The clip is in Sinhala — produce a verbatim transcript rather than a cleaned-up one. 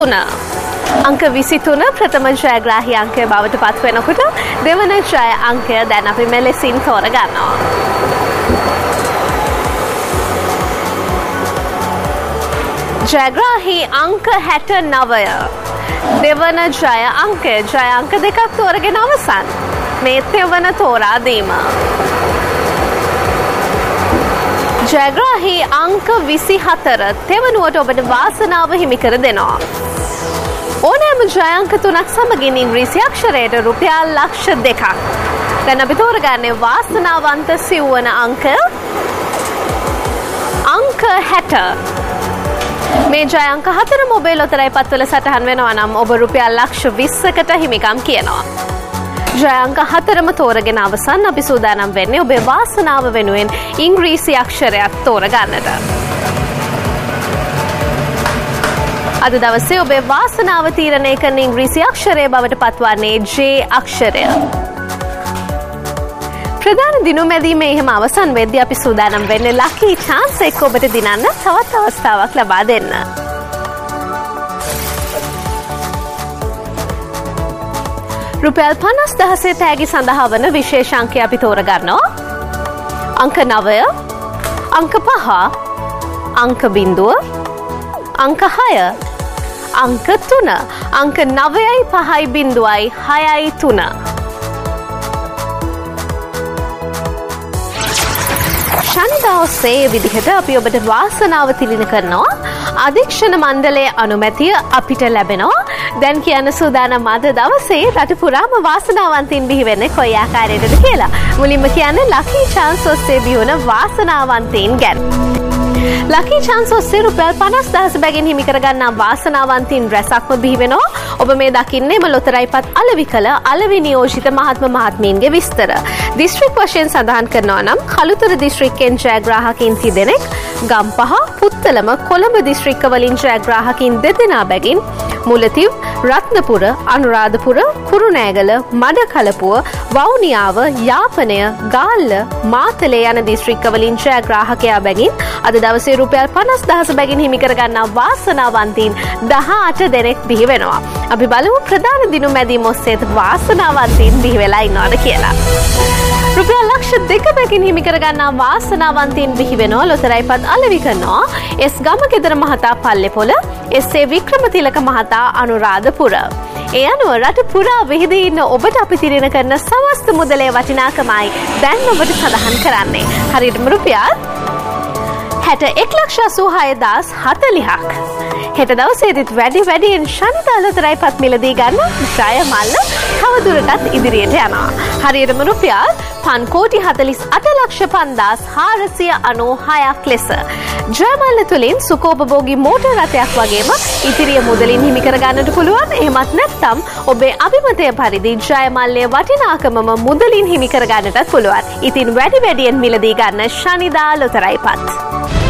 අංක විසිතුන ප්‍රථම ජයග්‍රාහී අංකය බවට පත් වෙනකොට දෙවන ජය අංකය දැන් අපි මෙලෙසින් තෝරගන්නවා. ජයග්‍රාහී අංක හැට නවය. දෙවන ජය අංකය ජය අංක දෙකක් තෝරගෙන අවසන්. මේ තෙවන තෝරා දීම. ජයග්‍රාහී අංක විසිහතර තෙවනුවට ඔබට වාසනාව හිමි කර දෙනවා. ඕනෑම ජය අංක තුනක් සමගින් ඉංග්‍රීසි අක්ෂරයට රුපියල් ලක්ෂ දෙකක්. දැන් අපි තෝරගන්නේ වාසනාවන්ත සිව්වන අංකය අංක හැට. මේ ජය අංක හතර මොබයිල් ලොතරැයි පත්වල සටහන් වෙනවා නම් ඔබ රුපියල් ලක්ෂ විස්සකට හිමිකම් කියනවා. ජය අංක හතරම තෝරගෙන අවසන් අපි සූදානම් වෙන්නේ ඔබේ වාසනාව වෙනුවෙන් ඉංග්‍රීසි අක්ෂරයක් තෝරගන්නට. අද දවසේ ඔබේ වාසනාව තීරණය කරන ඉංග්‍රීසි අක්ෂරය බවට පත්වන්නේ ජේ අක්ෂරය. ප්‍රධාන දිනුමැදීමේ එහෙම අවසන් වෙද්දී අපි සූදානම් වෙන්නේ ලකී chance එක ඔබට දිනන්න තවත් අවස්ථාවක් ලබා දෙන්න. රුපියල් පනස් දහසේ තෑගි සඳහා වන විශේෂ අංකය අපි තෝරගන්නවා. අංක නවය, අංක පහ, අංක බිඳුව, අංක හය, අංක තුන. අංක නවයයි පහයි බිඳුවයි හයයි තුන. ශනිදා ඔස්සේ විදිහට අපි ඔබට වාසනාව තිළින කරනවා. අධීක්ෂණ මණ්ඩලයේ අනුමැතිය අපිට ලැබෙනවා. දැන් කියන්න සූදානම් අද දවසේ රට පුරාම වාසනාවන්තයින් බිහි වෙන්නේ කොයි ආකාරයකටද කියලා. මුලින්ම කියන්නේ ලකී chance ඔස්සේ බිහි වන වාසනාවන්තයින් ගැන. ලකී chance ඔස්සේ රුපියල් පනස් දහස බැගින් හිමි කරගන්නා වාසනාවන්තයින් රැසක්ම බිහි වෙනවා. ඔබ මේ දකින්නේම ලොතරැයිපත් අලෙවි කළ අලෙවි නියෝජිත මහත්ම මහත්මීන්ගේ විස්තර. දිස්ත්‍රික් වශයෙන් සඳහන් කරනවා නම් කළුතර දිස්ත්‍රික්කෙන් ජයග්‍රාහකයින් තිදෙනෙක්, ගම්පහ, පුත්තලම, කොළඹ දිස්ත්‍රික්ක වලින් ජයග්‍රාහකයින් දෙදෙනා බැගින් මුලතිව්, රත්නපුර, අනුරාධපුර, කුරුණෑගල, මඩකලපුව, වවුනියාව, යාපනය, ගාල්ල, මාතලේ යන දිස්ත්‍රික්ක වලින් ජයග්‍රාහකයා බැගින් අද දවසේ රුපියල් පනස් දහස බැගින් හිමි කරගන්නා වාසනාවන්තයින් දහඅට දෙනෙක් බිහි වෙනවා. අපි බලමු ප්‍රධාන දිනුමැදීම ඔස්සේත් වාසනාවන්තයින් බිහි වෙලා ඉන්නවද කියලා. රුපියල් ලක්ෂ දෙක බැගින් හිමි කරගන්නා වාසනාවන්තයින් බිහි වෙනවා. ලොතරැයිපත් අලෙවි කරනවා එස් ගමගෙදර මහතා පල්ලේපොළ, එස් ඒ වික්‍රමතිලක මහතා අනුරාධපුර. ඒ අනුව රට පුරා විහිදී ඉන්න ඔබට අපි තිරින කරන සමස්ත මුදලේ වටිනාකමයි දැන් ඔබට සඳහන් කරන්නේ. හරියටම රුපියල් හැට එක් ලක්ෂ අසූහය දහස් හතළිහක්. හෙට දවසේදීත් වැඩි වැඩියෙන් ශනිදා ලොතරැයිපත් මිලදී ගන්න ජය මල්ල තවදුරටත් ඉදිරියට යනවා. හරියටම රුපියල් පන් කෝටි හතළිස් අට ලක්ෂ පන්දාස් හාරසිය අනූහයක් ලෙස. ජයමල්ල තුළින් සුකෝපභෝගී මෝටර් රථයක් වගේම ඉතිරිය මුදලින් හිමි කරගන්නට පුළුවන්. එහෙමත් නැත්නම් ඔබේ අභිමතය පරිදි ජයමල්ලේ වටිනාකමම මුදලින් හිමි කරගන්නටත් පුළුවන්. ඉතින් වැඩි වැඩියෙන් මිලදී ගන්න ශනිදා ලොතරැයිපත්.